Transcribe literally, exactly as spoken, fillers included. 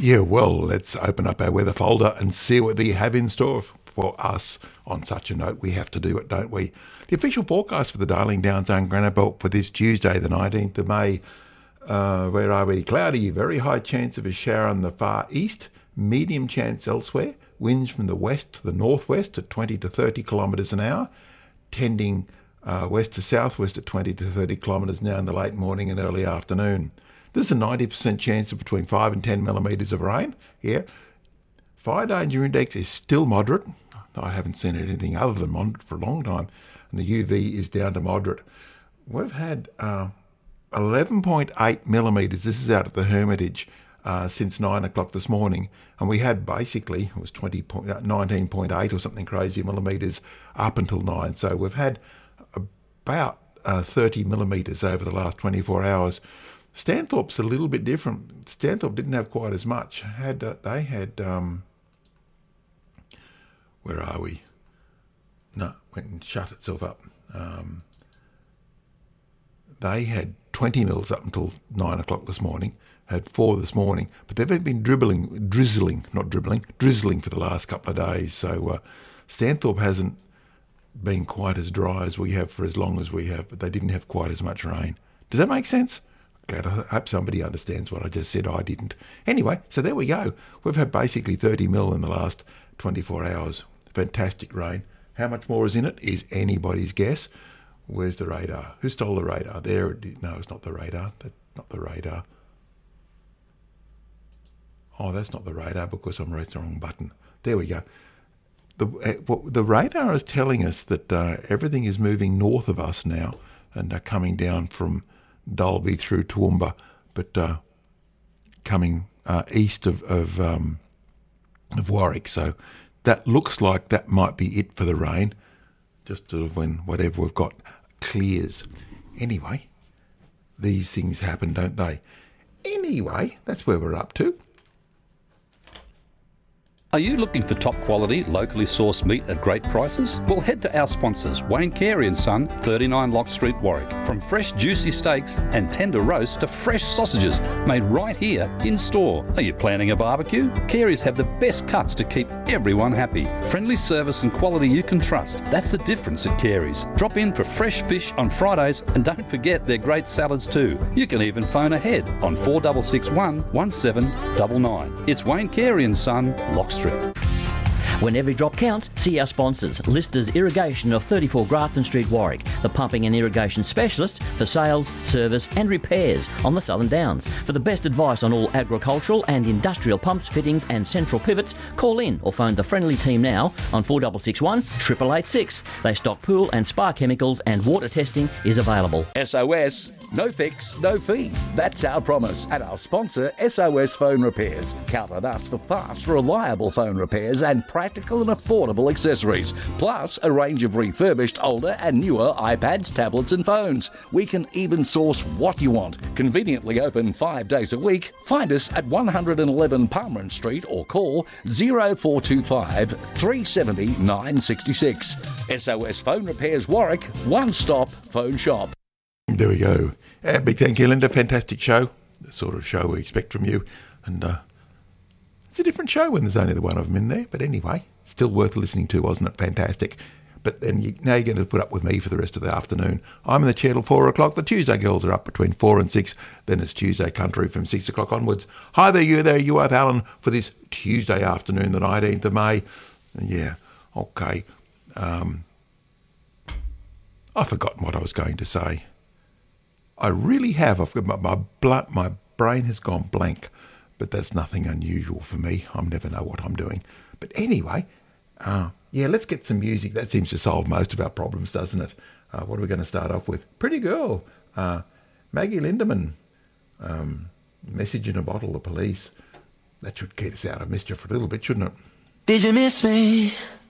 Yeah, well, let's open up our weather folder and see what they have in store for us. On such a note, we have to do it, don't we? The official forecast for the Darling Downs and Granite Belt for this Tuesday, the nineteenth of May. Uh, where are we? Cloudy, very high chance of a shower in the far east, medium chance elsewhere. Winds from the west to the northwest at twenty to thirty kilometres an hour, tending uh, west to southwest at twenty to thirty kilometres now in the late morning and early afternoon. There's a ninety percent chance of between five and ten millimetres of rain. Yeah. Fire danger index is still moderate. I haven't seen anything other than moderate for a long time. And the U V is down to moderate. We've had uh, eleven point eight millimetres. This is out at the Hermitage uh, since nine o'clock this morning. And we had basically, it was twenty, nineteen point eight or something crazy millimetres up until nine. So we've had about uh, thirty millimetres over the last twenty-four hours. Stanthorpe's a little bit different. Stanthorpe didn't have quite as much. Had uh, They had, um, where are we? No, went and shut itself up. Um, they had twenty mils up until nine o'clock this morning, had four this morning, but they've been dribbling, drizzling, not dribbling, drizzling for the last couple of days. So uh, Stanthorpe hasn't been quite as dry as we have for as long as we have, but they didn't have quite as much rain. Does that make sense? Glad, I hope somebody understands what I just said. I didn't. Anyway, so there we go. We've had basically thirty mil in the last twenty-four hours. Fantastic rain. How much more is in it is anybody's guess. Where's the radar? Who stole the radar? There it is. No, it's not the radar. That's not the radar. Oh, that's not the radar because I'm pressing the wrong button. There we go. The uh, the radar is telling us that uh, everything is moving north of us now and uh, coming down from Dalby through Toowoomba, but uh, coming uh, east of of, um, of Warwick. So that looks like that might be it for the rain, just sort of when whatever we've got clears. Anyway, these things happen, don't they? Anyway, that's where we're up to. Are you looking for top quality, locally sourced meat at great prices? Well, head to our sponsors, Wayne Carey and Son, thirty-nine Lock Street, Warwick. From fresh juicy steaks and tender roasts to fresh sausages made right here in store. Are you planning a barbecue? Carey's have the best cuts to keep everyone happy. Friendly service and quality you can trust. That's the difference at Carey's. Drop in for fresh fish on Fridays and don't forget their great salads too. You can even phone ahead on four six six one, one seven nine nine. It's Wayne Carey and Son, Lock Street. When every drop counts, see our sponsors. Listers Irrigation of thirty-four Grafton Street, Warwick. The pumping and irrigation specialist for sales, service and repairs on the Southern Downs. For the best advice on all agricultural and industrial pumps, fittings and central pivots, call in or phone the friendly team now on four six six one, eight eight eight six. They stock pool and spa chemicals and water testing is available. S O S, no fix, no fee. That's our promise. And our sponsor, S O S Phone Repairs. Count on us for fast, reliable phone repairs and practical and affordable accessories. Plus, a range of refurbished older and newer iPads, tablets and phones. We can even source what you want. Conveniently open five days a week. Find us at one eleven Palmerin Street or call oh four two five, three seven oh, nine six six. S O S Phone Repairs Warwick, one-stop phone shop. There we go. Uh, big thank you, Linda. Fantastic show. The sort of show we expect from you. And uh, it's a different show when there's only the one of them in there. But anyway, still worth listening to, wasn't it? Fantastic. But then you, now you're going to put up with me for the rest of the afternoon. I'm in the chair till four o'clock. The Tuesday girls are up between four and six. Then it's Tuesday Country from six o'clock onwards. Hi there, you there, you are Alan, for this Tuesday afternoon, the nineteenth of May. Yeah, okay. Um, I've forgotten what I was going to say. I really have. I've got my, my, bl- my brain has gone blank, but that's nothing unusual for me. I never know what I'm doing. But anyway, uh, yeah, let's get some music. That seems to solve most of our problems, doesn't it? Uh, what are we going to start off with? Pretty Girl, uh, Maggie Lindemann, um, Message in a Bottle, The Police. That should get us out of mischief for a little bit, shouldn't it? Did you miss me?